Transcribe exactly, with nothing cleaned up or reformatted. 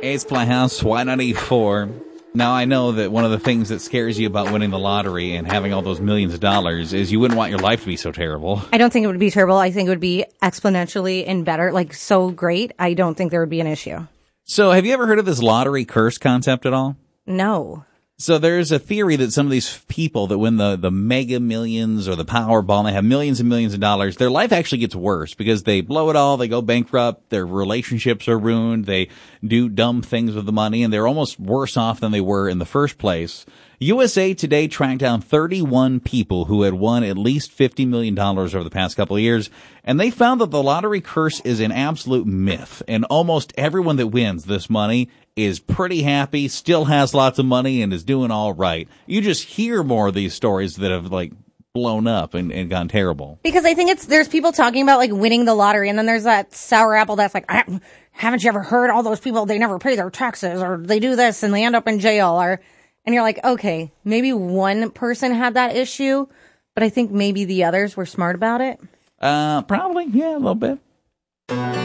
Ace Playhouse, Y ninety-four. Now, I know that one of the things that scares you about winning the lottery and having all those millions of dollars is you wouldn't want your life to be so terrible. I don't think it would be terrible. I think it would be exponentially and better, like so great. I don't think there would be an issue. So have you ever heard of this lottery curse concept at all? No. So there's a theory that some of these people that win the, the mega millions or the Powerball and they have millions and millions of dollars, their life actually gets worse because they blow it all, they go bankrupt, their relationships are ruined, they do dumb things with the money, and they're almost worse off than they were in the first place. U S A Today tracked down thirty-one people who had won at least fifty million dollars over the past couple of years, and they found that the lottery curse is an absolute myth, and almost everyone that wins this money is pretty happy, still has lots of money, and is doing all right. You just hear more of these stories that have, like, blown up and, and gone terrible. Because I think it's, there's people talking about, like, winning the lottery, and then there's that sour apple that's like, haven't you ever heard all those people, they never pay their taxes, or they do this, and they end up in jail, or, and you're like, okay, maybe one person had that issue, but I think maybe the others were smart about it. Uh, probably, yeah, a little bit.